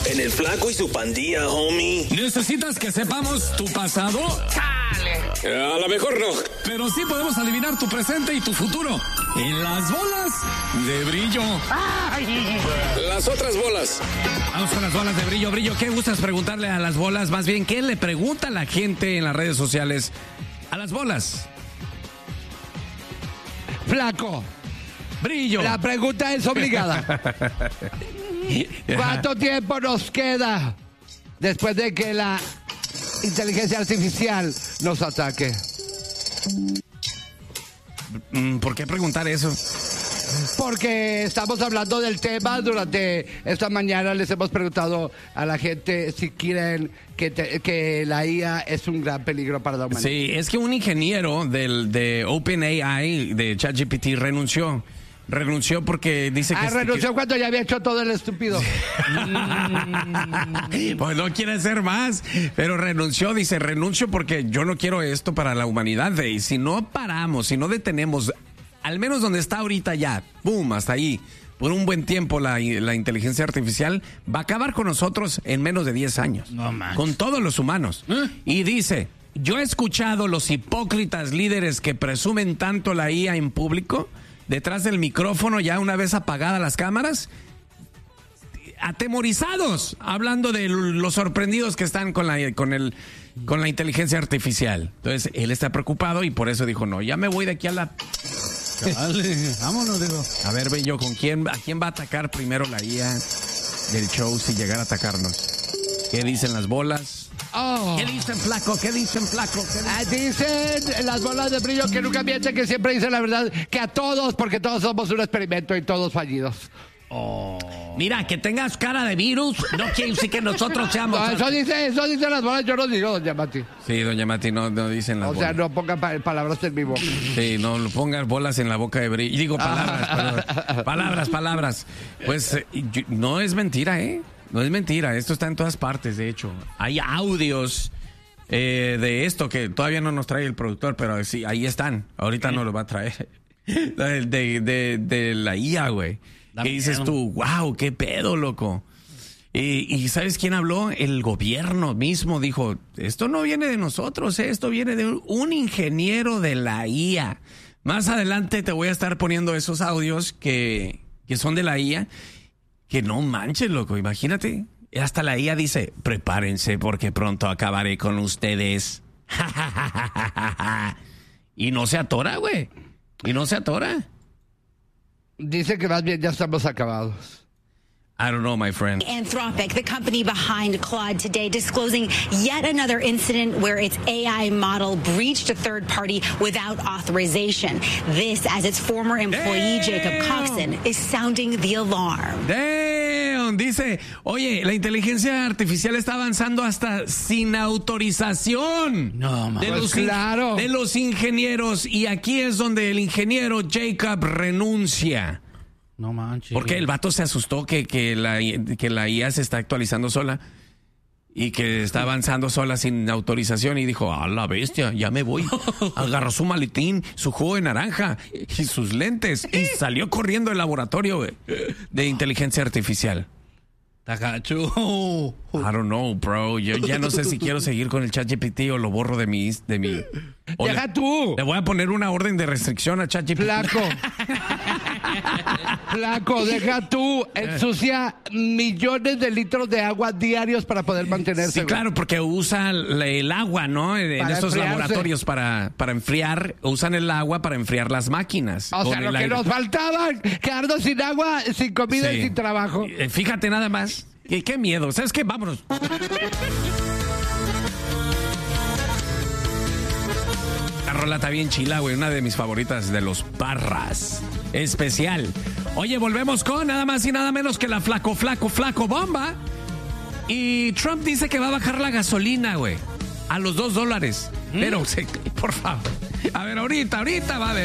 En el Flaco y su pandilla, homie. ¿Necesitas que sepamos tu pasado? A lo mejor no. Pero sí podemos adivinar tu presente y tu futuro. En las bolas de brillo. Las otras bolas. Vamos con las bolas de brillo. Brillo, ¿qué gustas preguntarle a las bolas? Más bien, ¿qué le pregunta la gente en las redes sociales a las bolas? Flaco, Brillo. la pregunta es obligada. ¿Cuánto tiempo nos queda después de que la inteligencia artificial nos ataque? ¿Por qué preguntar eso? Porque estamos hablando del tema. Durante esta mañana les hemos preguntado a la gente si quieren que la IA es un gran peligro para la humanidad. Sí, es que un ingeniero de OpenAI, de ChatGPT, renunció. Renunció porque dice que... renunció cuando ya había hecho todo el estúpido. Pues no quiere hacer más, pero renunció. Dice, renuncio porque yo no quiero esto para la humanidad. Y si no paramos, si no detenemos, al menos donde está ahorita ya, boom, hasta ahí, por un buen tiempo la inteligencia artificial va a acabar con nosotros en menos de 10 años. No manches. Con todos los humanos. Y dice, yo he escuchado los hipócritas líderes que presumen tanto la IA en público, detrás del micrófono, ya una vez apagadas las cámaras, atemorizados, hablando de los sorprendidos que están con la inteligencia artificial. Entonces, él está preocupado y por eso dijo, no, ya me voy de aquí a la... Dale, vámonos, digo. A ver, ve yo, ¿a quién va a atacar primero la IA del show si llegara a atacarnos? ¿Qué dicen las bolas? Oh. ¿Qué dicen, Flaco? ¿Qué dicen, Flaco? Dicen las bolas de brillo que nunca mienten, que siempre dicen la verdad, que a todos, porque todos somos un experimento y todos fallidos. Mira, que tengas cara de virus no quiere decir que nosotros seamos... No, eso dicen las bolas, yo no digo, doña Mati. Sí, doña Mati, no dicen las bolas. O sea, no pongan palabras en mi boca. Sí, no pongas bolas en la boca de brillo. Digo palabras. Pues no es mentira, ¿eh? No es mentira, esto está en todas partes, de hecho. Hay audios de esto que todavía no nos trae el productor, pero sí, ahí están. Ahorita no lo va a traer. De la IA, güey. ¿Qué dices tú? ¡Wow! ¡Qué pedo, loco! ¿Y sabes quién habló? El gobierno mismo dijo, esto no viene de nosotros, esto viene de un ingeniero de la IA. Más adelante te voy a estar poniendo esos audios que son de la IA. Que no manches, loco, imagínate. Hasta la IA dice, prepárense porque pronto acabaré con ustedes. Y no se atora, güey. Y no se atora. Dice que más bien ya estamos acabados. I don't know, my friend. Anthropic, the company behind Claude, today disclosing yet another incident where its AI model breached a third party without authorization. This as its former employee, Jacob Coxon, is sounding the alarm. Damn, dice, oye, la inteligencia artificial está avanzando hasta sin autorización. No, man. De los ingenieros. Y aquí es donde el ingeniero Jacob renuncia. No manches. Porque el vato se asustó que la IA se está actualizando sola y que está avanzando sola sin autorización y dijo, a la bestia, ya me voy. Agarró su maletín, su jugo de naranja y sus lentes y salió corriendo del laboratorio de inteligencia artificial. Tagacho. I don't know, bro. Yo ya no sé si quiero seguir con el ChatGPT o lo borro de mi... ¡Deja tú! Le voy a poner una orden de restricción a ChatGPT. Flaco, deja tú. Ensucia millones de litros de agua diarios para poder mantenerse. Sí, claro, porque usa el agua, ¿no? En estos enfriarse. laboratorios para enfriar, usan el agua para enfriar las máquinas. O sea, lo que nos faltaba, quedarnos sin agua, sin comida y sin trabajo. Fíjate nada más. Qué miedo. ¿Sabes qué? Vámonos. La rola está bien chila, güey. Una de mis favoritas de los Parras. Especial. Oye, volvemos con nada más y nada menos que la flaco bomba. Y Trump dice que va a bajar la gasolina, güey. A los $2. Pero, por favor. A ver, ahorita va a ver.